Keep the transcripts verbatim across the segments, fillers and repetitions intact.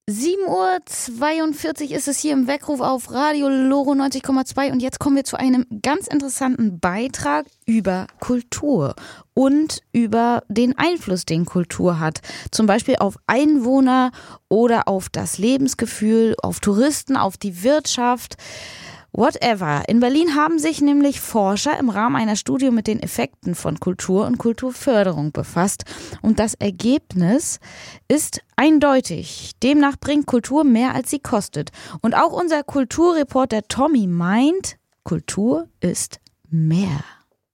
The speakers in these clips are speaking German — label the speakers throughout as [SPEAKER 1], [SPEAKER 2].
[SPEAKER 1] sieben Uhr zweiundvierzig ist es hier im Weckruf auf Radio Loro neunzig Komma zwei und jetzt kommen wir zu einem ganz interessanten Beitrag über Kultur und über den Einfluss, den Kultur hat. Zum Beispiel auf Einwohner oder auf das Lebensgefühl, auf Touristen, auf die Wirtschaft. Whatever. In Berlin haben sich nämlich Forscher im Rahmen einer Studie mit den Effekten von Kultur und Kulturförderung befasst. Und das Ergebnis ist eindeutig. Demnach bringt Kultur mehr, als sie kostet. Und auch unser Kulturreporter Tommy meint, Kultur ist mehr.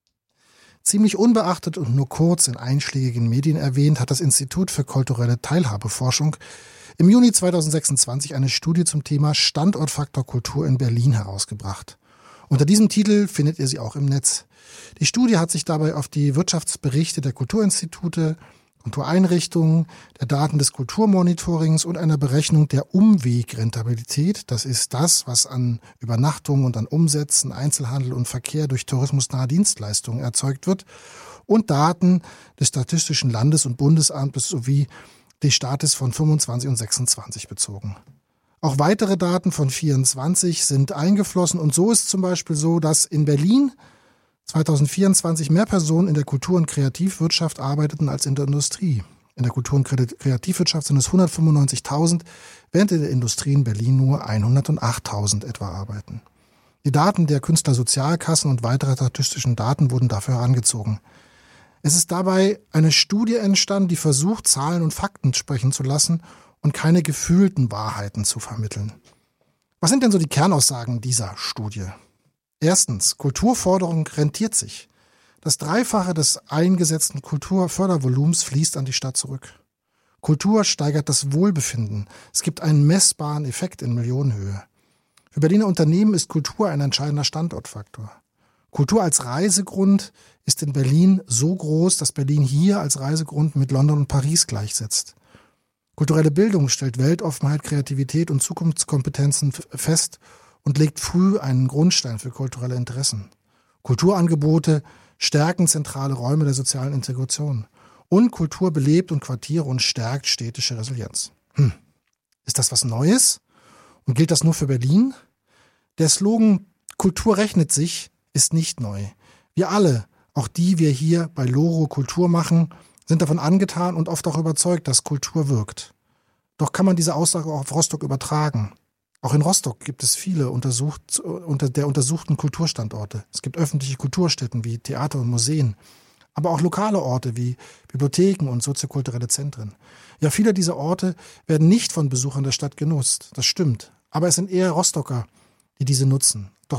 [SPEAKER 2] Ziemlich unbeachtet und nur kurz in einschlägigen Medien erwähnt, hat das Institut für kulturelle Teilhabeforschung im Juni zweitausendsechsundzwanzig eine Studie zum Thema Standortfaktor Kultur in Berlin herausgebracht. Unter diesem Titel findet ihr sie auch im Netz. Die Studie hat sich dabei auf die Wirtschaftsberichte der Kulturinstitute, Kultureinrichtungen, der Daten des Kulturmonitorings und einer Berechnung der Umwegrentabilität, das ist das, was an Übernachtungen und an Umsätzen, Einzelhandel und Verkehr durch tourismusnahe Dienstleistungen erzeugt wird, und Daten des Statistischen Landes- und Bundesamtes sowie des Staates von fünfundzwanzig und sechsundzwanzig bezogen. Auch weitere Daten von vierundzwanzig sind eingeflossen und so ist zum Beispiel so, dass in Berlin zweitausendvierundzwanzig mehr Personen in der Kultur- und Kreativwirtschaft arbeiteten als in der Industrie. In der Kultur- und Kreativwirtschaft sind es hundertfünfundneunzigtausend, während in der Industrie in Berlin nur hundertachttausend etwa arbeiten. Die Daten der Künstlersozialkassen und weitere statistischen Daten wurden dafür herangezogen. Es ist dabei eine Studie entstanden, die versucht, Zahlen und Fakten sprechen zu lassen und keine gefühlten Wahrheiten zu vermitteln. Was sind denn so die Kernaussagen dieser Studie? Erstens, Kulturförderung rentiert sich. Das Dreifache des eingesetzten Kulturfördervolumens fließt an die Stadt zurück. Kultur steigert das Wohlbefinden. Es gibt einen messbaren Effekt in Millionenhöhe. Für Berliner Unternehmen ist Kultur ein entscheidender Standortfaktor. Kultur als Reisegrund ist in Berlin so groß, dass Berlin hier als Reisegrund mit London und Paris gleichsetzt. Kulturelle Bildung stellt Weltoffenheit, Kreativität und Zukunftskompetenzen fest und legt früh einen Grundstein für kulturelle Interessen. Kulturangebote stärken zentrale Räume der sozialen Integration. Und Kultur belebt und Quartiere und stärkt städtische Resilienz. Hm. Ist das was Neues? Und gilt das nur für Berlin? Der Slogan Kultur rechnet sich ist nicht neu. Wir alle, auch die wir hier bei Loro Kultur machen, sind davon angetan und oft auch überzeugt, dass Kultur wirkt. Doch kann man diese Aussage auch auf Rostock übertragen? Auch in Rostock gibt es viele untersucht, unter der untersuchten Kulturstandorte. Es gibt öffentliche Kulturstätten wie Theater und Museen, aber auch lokale Orte wie Bibliotheken und soziokulturelle Zentren. Ja, viele dieser Orte werden nicht von Besuchern der Stadt genutzt, das stimmt. Aber es sind eher Rostocker, die diese nutzen. Doch